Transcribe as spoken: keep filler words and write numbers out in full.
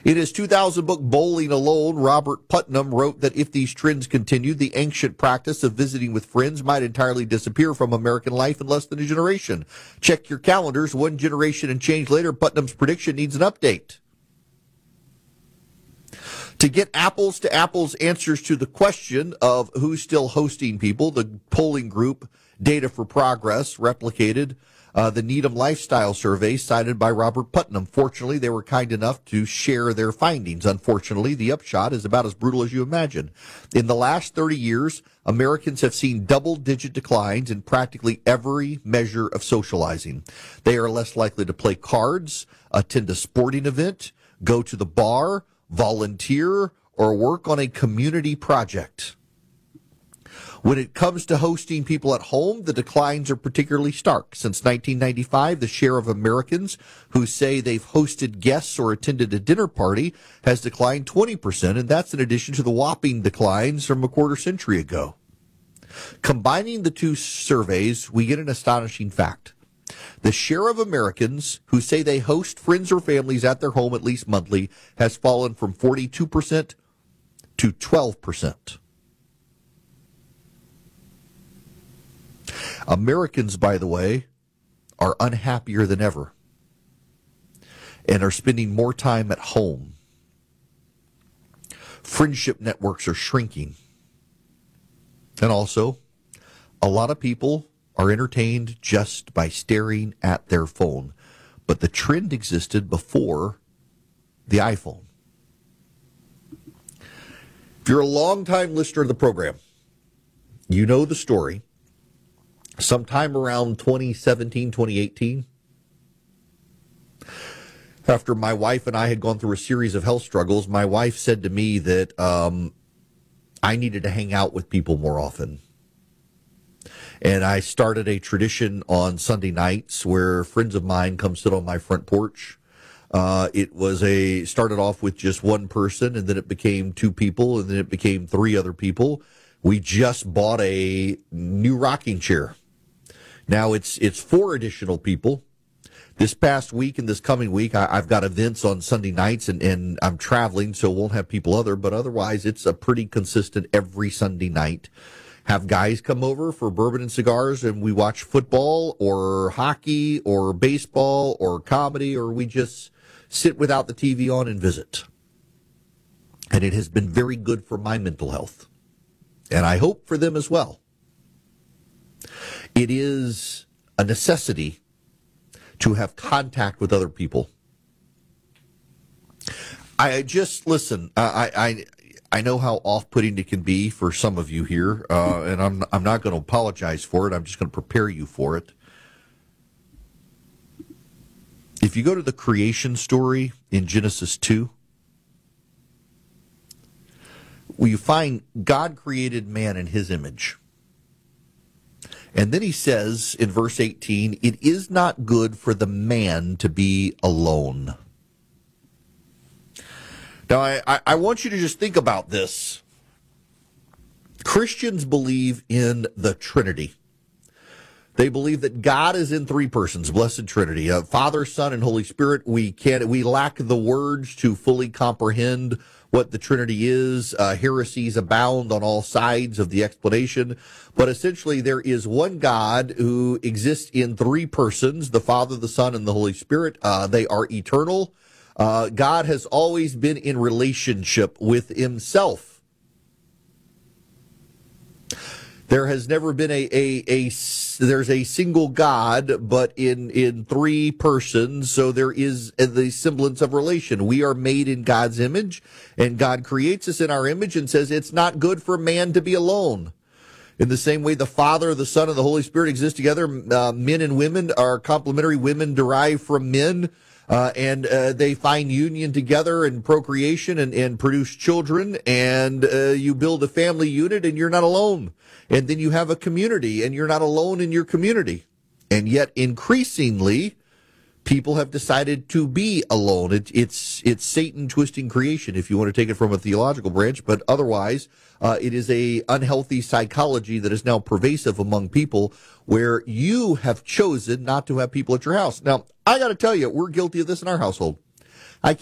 In his two thousand book, Bowling Alone, Robert Putnam wrote that if these trends continued, the ancient practice of visiting with friends might entirely disappear from American life in less than a generation. Check your calendars. One generation and change later, Putnam's prediction needs an update. To get apples to apples answers to the question of who's still hosting people, the polling group Data for Progress replicated Uh, the Needham Lifestyle Survey cited by Robert Putnam. Fortunately, they were kind enough to share their findings. Unfortunately, the upshot is about as brutal as you imagine. In the last thirty years, Americans have seen double-digit declines in practically every measure of socializing. They are less likely to play cards, attend a sporting event, go to the bar, volunteer, or work on a community project. When it comes to hosting people at home, the declines are particularly stark. Since nineteen ninety-five, the share of Americans who say they've hosted guests or attended a dinner party has declined twenty percent, and that's in addition to the whopping declines from a quarter century ago. Combining the two surveys, we get an astonishing fact. The share of Americans who say they host friends or families at their home at least monthly has fallen from forty-two percent to twelve percent. Americans, by the way, are unhappier than ever and are spending more time at home. Friendship networks are shrinking. And also, a lot of people are entertained just by staring at their phone. But the trend existed before the iPhone. If you're a longtime listener of the program, you know the story. Sometime around twenty seventeen, twenty eighteen, after my wife and I had gone through a series of health struggles, my wife said to me that um, I needed to hang out with people more often. And I started a tradition on Sunday nights where friends of mine come sit on my front porch. Uh, it was a started off with just one person, and then it became two people, and then it became three other people. We just bought a new rocking chair. Now it's it's four additional people. This past week and this coming week, I, I've got events on Sunday nights, and, and I'm traveling, so won't have people other. But otherwise, it's a pretty consistent every Sunday night. Have guys come over for bourbon and cigars, and we watch football or hockey or baseball or comedy, or we just sit without the T V on and visit. And it has been very good for my mental health, and I hope for them as well. It is a necessity to have contact with other people. I just, listen, I I, I know how off-putting it can be for some of you here, uh, and I'm, I'm not going to apologize for it. I'm just going to prepare you for it. If you go to the creation story in Genesis two, well, you find God created man in his image. And then he says in verse eighteen, it is not good for the man to be alone. Now, I, I, I want you to just think about this. Christians believe in the Trinity. They believe that God is in three persons, blessed Trinity, uh, Father, Son, and Holy Spirit. We can't, we lack the words to fully comprehend what the Trinity is. Uh, heresies abound on all sides of the explanation. But essentially, there is one God who exists in three persons, the Father, the Son, and the Holy Spirit. Uh, they are eternal. Uh, God has always been in relationship with himself. There has never been a, a, a there's a single God, but in, in three persons, so there is the semblance of relation. We are made in God's image, and God creates us in our image and says it's not good for man to be alone. In the same way the Father, the Son, and the Holy Spirit exist together, uh, men and women are complementary. Women derive from men. Uh, and uh, they find union together and procreation and, and produce children, and uh, you build a family unit, and you're not alone. And then you have a community, and you're not alone in your community. And yet, increasingly, people have decided to be alone. It, it's it's Satan twisting creation, if you want to take it from a theological branch, but otherwise, uh, it is a unhealthy psychology that is now pervasive among people, where you have chosen not to have people at your house. Now, I got to tell you, we're guilty of this in our household.